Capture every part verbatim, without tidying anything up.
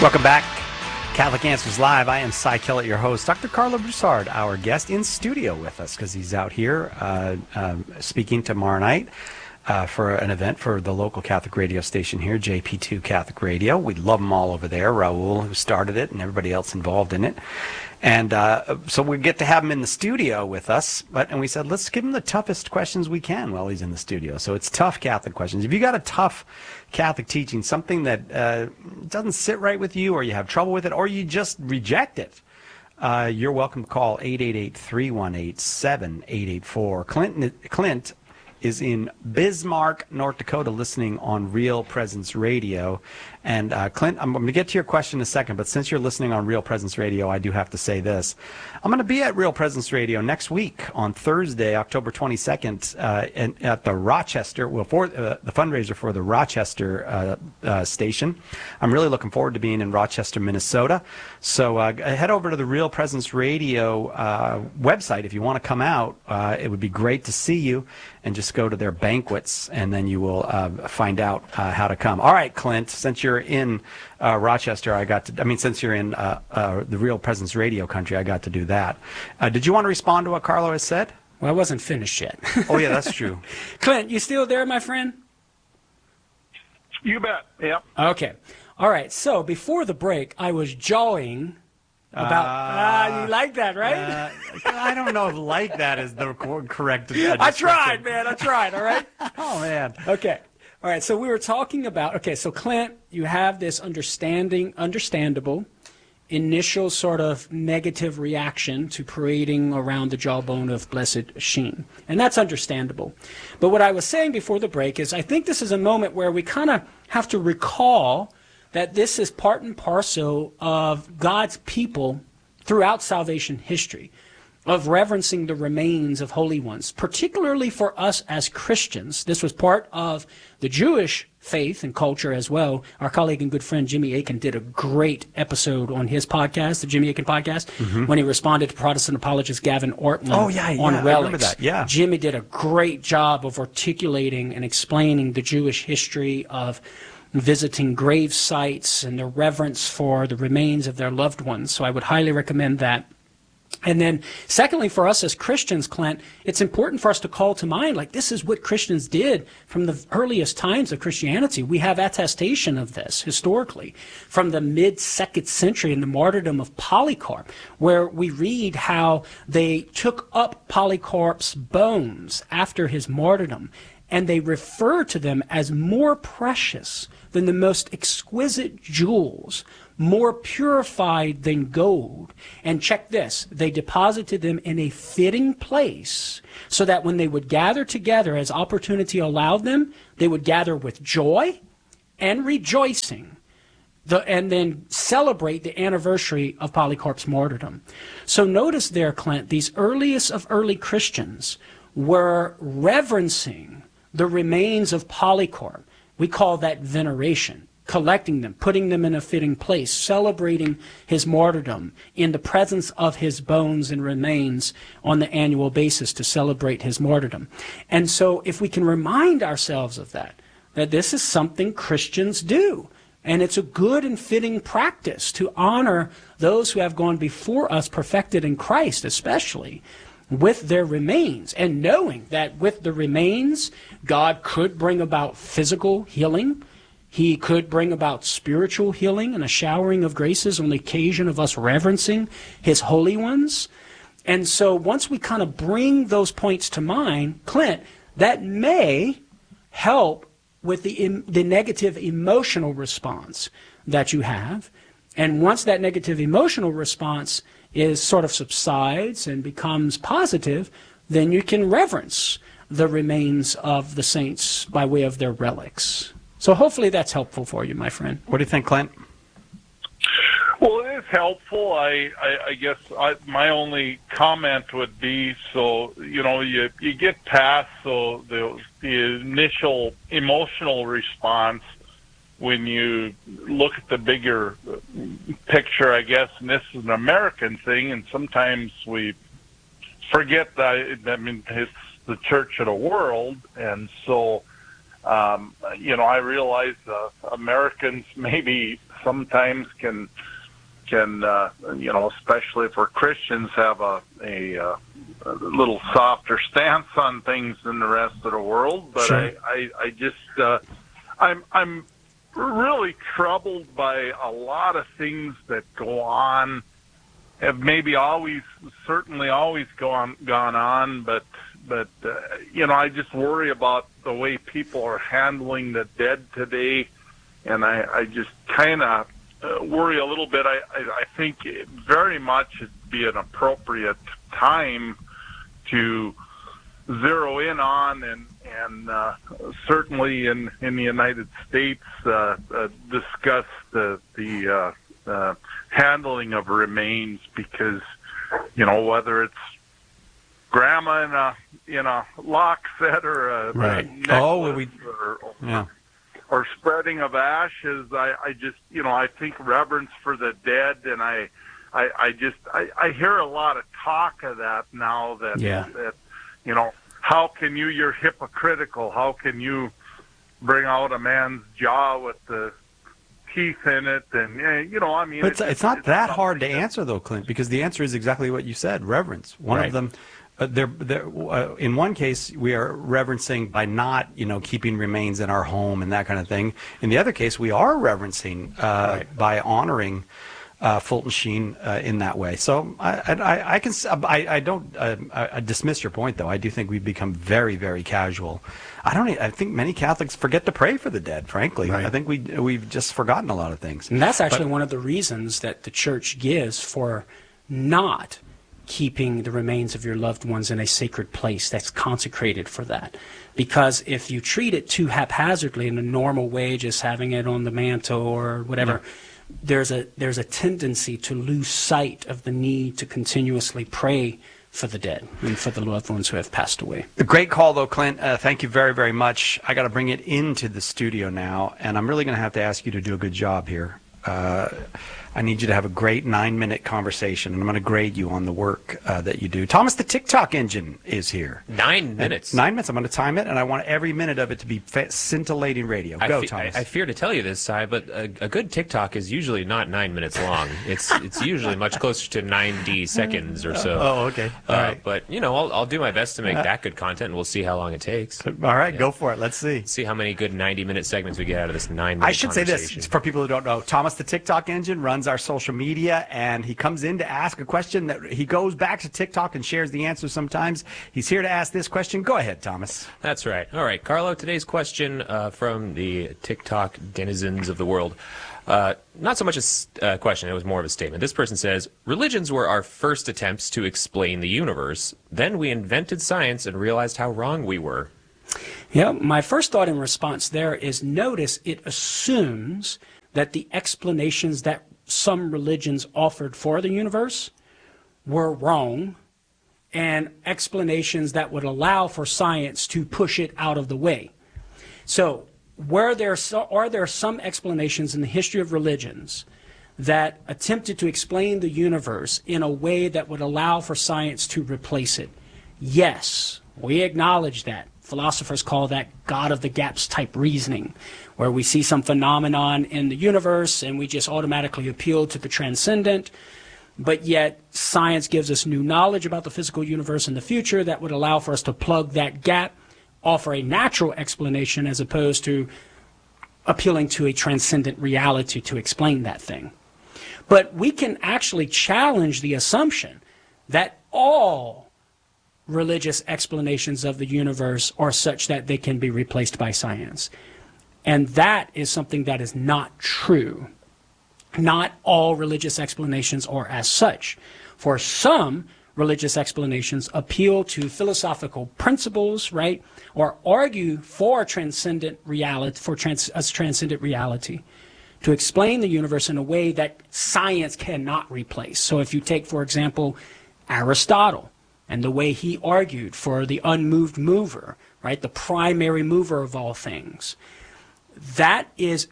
Welcome back. Catholic Answers Live. I am Cy Kellett, your host. Doctor Carlo Broussard, our guest, in studio with us because he's out here uh, uh, speaking tomorrow night uh, for an event for the local Catholic radio station here, J P two Catholic Radio. We love them all over there. Raul, who started it, and everybody else involved in it. And uh, so we get to have him in the studio with us, but and we said, let's give him the toughest questions we can while he's in the studio. So it's tough Catholic questions. If you got a tough Catholic teaching, something that uh, doesn't sit right with you, or you have trouble with it, or you just reject it, uh, you're welcome to call eight eight eight, three one eight, seven eight eight four. Clint, Clint is in Bismarck, North Dakota, listening on Real Presence Radio. And uh, Clint, I'm, I'm going to get to your question in a second, but since you're listening on Real Presence Radio, I do have to say this. I'm going to be at Real Presence Radio next week on Thursday, October twenty-second, uh, in, at the Rochester, well, for uh, the fundraiser for the Rochester uh, uh, station. I'm really looking forward to being in Rochester, Minnesota. So uh, head over to the Real Presence Radio uh, website if you want to come out. Uh, it would be great to see you, and just go to their banquets, and then you will uh, find out uh, how to come. All right, Clint, since you're in uh, Rochester, I got to, I mean, since you're in uh, uh, the Real Presence Radio country, I got to do that. Uh, did you want to respond to what Carlo has said? Well, I wasn't finished yet. Oh, yeah, that's true. Clint, you still there, my friend? You bet, yep. Okay. All right, so before the break, I was jawing about, ah, uh, you like that, right? Uh, I don't know if like that is the correct uh, I tried, man, I tried, all right? Oh, man. Okay. All right, so we were talking about, okay, so Clint, you have this understanding, understandable, initial sort of negative reaction to parading around the jawbone of Blessed Sheen. And that's understandable. But what I was saying before the break is I think this is a moment where we kind of have to recall that this is part and parcel of God's people throughout salvation history, of reverencing the remains of holy ones, particularly for us as Christians. This was part of the Jewish faith and culture as well. Our colleague and good friend Jimmy Akin did a great episode on his podcast, the Jimmy Akin podcast, mm-hmm. when he responded to Protestant apologist Gavin Ortland oh, yeah, yeah, on I relics. remember that. Yeah. Jimmy did a great job of articulating and explaining the Jewish history of visiting grave sites and their reverence for the remains of their loved ones. So I would highly recommend that. And then secondly, for us as Christians, Clint, it's important for us to call to mind, like, this is what Christians did from the earliest times of Christianity. We have attestation of this historically from the mid-second century in the martyrdom of Polycarp, where we read how they took up Polycarp's bones after his martyrdom, and they refer to them as more precious than the most exquisite jewels, more purified than gold. And check this, they deposited them in a fitting place so that when they would gather together as opportunity allowed them, they would gather with joy and rejoicing, the, and then celebrate the anniversary of Polycarp's martyrdom. So notice there, Clint, these earliest of early Christians were reverencing the remains of Polycarp. We call that veneration, collecting them, putting them in a fitting place, celebrating his martyrdom in the presence of his bones and remains on the annual basis to celebrate his martyrdom. And so if we can remind ourselves of that, that this is something Christians do, and it's a good and fitting practice to honor those who have gone before us, perfected in Christ especially, with their remains, and knowing that with the remains, God could bring about physical healing. He could bring about spiritual healing and a showering of graces on the occasion of us reverencing his holy ones. And so once we kind of bring those points to mind, Clint, that may help with the, the negative emotional response that you have. And once that negative emotional response is sort of subsides and becomes positive, then you can reverence the remains of the saints by way of their relics. So hopefully that's helpful for you, my friend. What do you think, Clint? Well, it is helpful. I, I, I guess I, my only comment would be, so, you know, you, you get past so the, the initial emotional response when you look at the bigger picture, I guess, and this is an American thing, and sometimes we forget that, I mean, it's the church of the world, and so, um, you know, I realize uh, Americans maybe sometimes can can uh, you know, especially if we're Christians, have a a, uh, a little softer stance on things than the rest of the world. But Sure. I I, I just uh, I'm I'm really troubled by a lot of things that go on. Have maybe always, certainly always gone gone on, but but uh, you know, I just worry about the way people are handling the dead today, and I, I just kind of uh, worry a little bit. I, I I think it very much it'd be an appropriate time to zero in on and and uh, certainly in in the United States uh, uh, discuss the the. Uh, uh, handling of remains, because, you know, whether it's grandma in a in a lock set or a, Right. a necklace Oh, we- or, or, Yeah. or spreading of ashes, I, I just, you know, I think reverence for the dead, and I, I, I just, I, I hear a lot of talk of that now that, Yeah. that, you know, how can you, you're hypocritical, how can you bring out a man's jaw with the teeth in it, and eh, you know, I mean, But it's, it's not it's that hard to something that- answer, though, Clint, because the answer is exactly what you said: reverence. One Right. of them, uh, they're, they're, uh, in one case, we are reverencing by not, you know, keeping remains in our home and that kind of thing. In the other case, we are reverencing uh, Right. by honoring uh, Fulton Sheen uh, in that way. So I, I, I can, s- I, I don't, uh, I, I dismiss your point, though. I do think we've become very, very casual. I don't. e- I think many Catholics forget to pray for the dead. Frankly, Right. I think we we've just forgotten a lot of things. And that's actually one of the reasons that the church gives for not keeping the remains of your loved ones in a sacred place that's consecrated for that. Because if you treat it too haphazardly in a normal way, just having it on the mantle or whatever, there's a there's a tendency to lose sight of the need to continuously pray for the dead and for the loved ones who have passed away. A great call, though, Clint. Uh, thank you very, very much. I got to bring it into the studio now, and I'm really going to have to ask you to do a good job here. Uh, I need you to have a great nine-minute conversation, and I'm going to grade you on the work uh, that you do. Thomas, the TikTok engine is here. Nine minutes. Nine minutes. I'm going to time it, and I want every minute of it to be fa- scintillating radio. I Go, fe- Thomas. I, I fear to tell you this, Si, but a, a good TikTok is usually not nine minutes long. It's it's usually much closer to ninety seconds or so. Oh, okay. All Uh, right. But, you know, I'll, I'll do my best to make that good content, and we'll see how long it takes. All right, go for it. Let's see. See how many good ninety-minute segments we get out of this nine-minute I should say this conversation. for people who don't know. Thomas, the TikTok engine, runs our social media, and he comes in to ask a question that he goes back to TikTok and shares the answer sometimes. He's here to ask this question. Go ahead, Thomas. That's right. All right, Carlo, today's question uh, from the TikTok denizens of the world. Uh, not so much a s- uh, question, it was more of a statement. This person says, religions were our first attempts to explain the universe. Then we invented science and realized how wrong we were. Yeah, my first thought in response there is notice it assumes that the explanations that some religions offered for the universe were wrong, and explanations that would allow for science to push it out of the way. So, were there so, are there some explanations in the history of religions that attempted to explain the universe in a way that would allow for science to replace it? Yes, we acknowledge that. Philosophers call that God of the gaps type reasoning, where we see some phenomenon in the universe and we just automatically appeal to the transcendent, but yet science gives us new knowledge about the physical universe in the future that would allow for us to plug that gap, offer a natural explanation as opposed to appealing to a transcendent reality to explain that thing. But we can actually challenge the assumption that all religious explanations of the universe are such that they can be replaced by science. And that is something that is not true. Not all religious explanations are as such. For some, religious explanations appeal to philosophical principles, right, or argue for transcendent reality, for trans, a transcendent reality, to explain the universe in a way that science cannot replace. So if you take, for example, Aristotle, and the way he argued for the unmoved mover, right, the primary mover of all things. That is,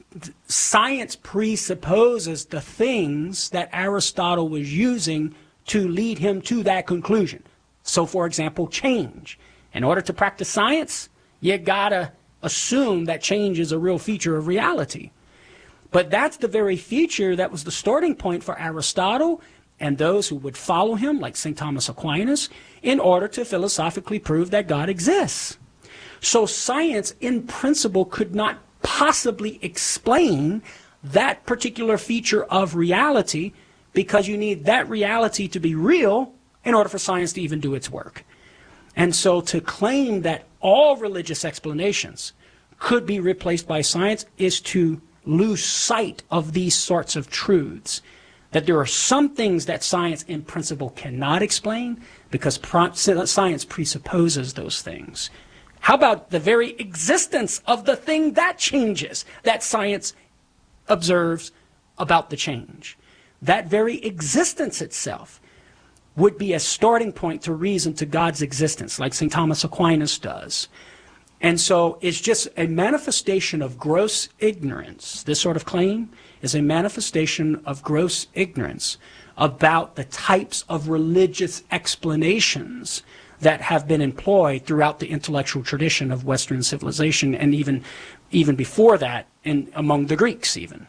science presupposes the things that Aristotle was using to lead him to that conclusion. So, for example, change. In order to practice science, you gotta assume that change is a real feature of reality. But that's the very feature that was the starting point for Aristotle and those who would follow him, like Saint Thomas Aquinas, in order to philosophically prove that God exists. So science, in principle, could not possibly explain that particular feature of reality, because you need that reality to be real in order for science to even do its work. And so to claim that all religious explanations could be replaced by science is to lose sight of these sorts of truths, that there are some things that science in principle cannot explain because pro- science presupposes those things. How about the very existence of the thing that changes, that science observes about the change? That very existence itself would be a starting point to reason to God's existence, like Saint Thomas Aquinas does. And so it's just a manifestation of gross ignorance. This sort of claim is a manifestation of gross ignorance about the types of religious explanations that have been employed throughout the intellectual tradition of Western civilization, and even even before that, in, among the Greeks even.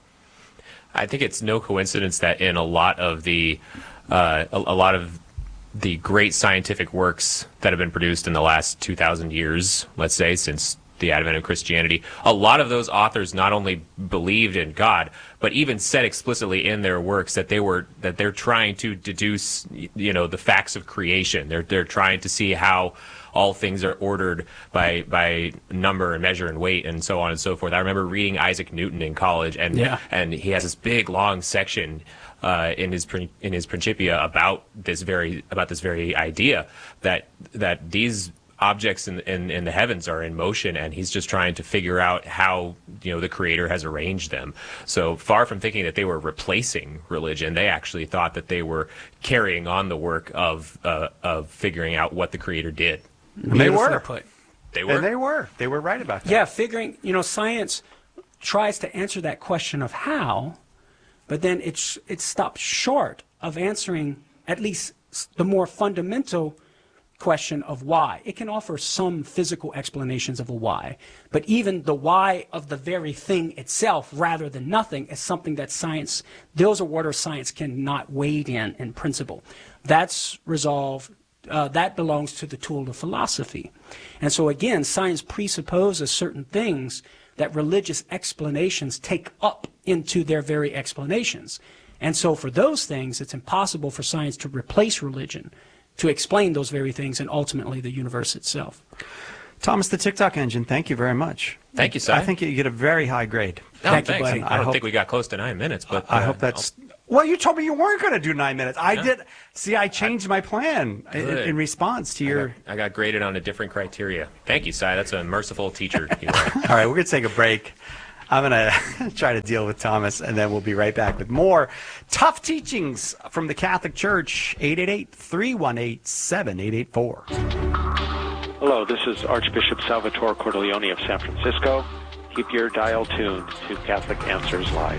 I think it's no coincidence that in a lot of the uh, a, a lot of the great scientific works that have been produced in the last two thousand years, let's say, since the advent of Christianity, a lot of those authors not only believed in God, but even said explicitly in their works that they were that they're trying to deduce, you know, the facts of creation. They're they're trying to see how all things are ordered by by number and measure and weight and so on and so forth. I remember reading Isaac Newton in college, and yeah. and he has this big long section uh, in his in his Principia about this very about this very idea that that these objects in, in in the heavens are in motion, and he's just trying to figure out how, you know, the Creator has arranged them. So far from thinking that they were replacing religion, they actually thought that they were carrying on the work of uh, of figuring out what the Creator did. And they were. Put. They were. And they were. They were right about that. Yeah, figuring, you know, science tries to answer that question of how, but then it's it stops short of answering at least the more fundamental question of why. It can offer some physical explanations of a why, but even the why of the very thing itself rather than nothing is something that science, those are water science cannot wade in in principle. That's resolved, uh, that belongs to the tool of philosophy. And so again, science presupposes certain things that religious explanations take up into their very explanations. And so for those things, it's impossible for science to replace religion, to explain those very things, and ultimately the universe itself. Thomas, the TikTok engine, thank you very much. Thank you, Si. I think you get a very high grade. No, Thank you, thanks. buddy. I I don't hope- think we got close to nine minutes, but I uh, hope that's... Well, you told me you weren't going to do nine minutes. I Yeah. did. See, I changed my plan in, Good. in response to I your... got, I got graded on a different criteria. Thank you, Si. That's a merciful teacher. You are. All right, we're going to take a break. I'm going to try to deal with Thomas, and then we'll be right back with more tough teachings from the Catholic Church. eight eight eight, three one eight, seven eight eight four. Hello, this is Archbishop Salvatore Cordileone of San Francisco. Keep your dial tuned to Catholic Answers Live.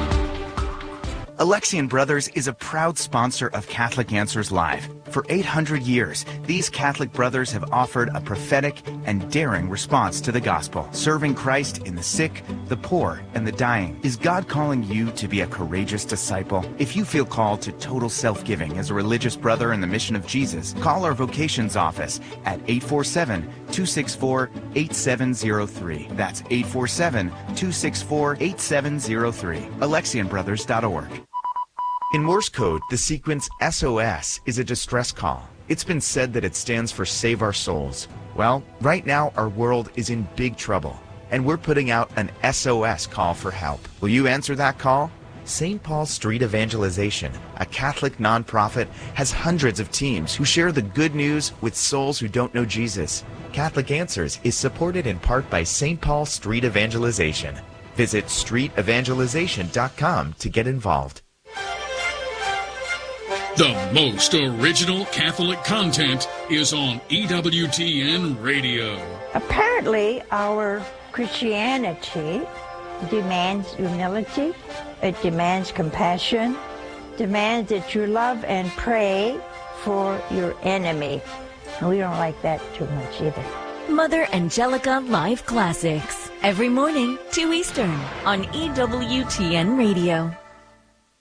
Alexian Brothers is a proud sponsor of Catholic Answers Live. For eight hundred years, these Catholic brothers have offered a prophetic and daring response to the gospel, serving Christ in the sick, the poor, and the dying. Is God calling you to be a courageous disciple? If you feel called to total self-giving as a religious brother in the mission of Jesus, call our vocations office at eight four seven, two six four, eight seven zero three. That's eight four seven, two six four, eight seven zero three. Alexian Brothers dot org. In Morse code, the sequence S O S is a distress call. It's been said that it stands for Save Our Souls. Well, right now our world is in big trouble, and we're putting out an S O S call for help. Will you answer that call? Saint Paul Street Evangelization, a Catholic nonprofit, has hundreds of teams who share the good news with souls who don't know Jesus. Catholic Answers is supported in part by Saint Paul Street Evangelization. Visit street evangelization dot com to get involved. The most original Catholic content is on E W T N Radio. Apparently, our Christianity demands humility, it demands compassion, demands that you love and pray for your enemy. And we don't like that too much either. Mother Angelica Live Classics. Every morning, two Eastern, on E W T N Radio.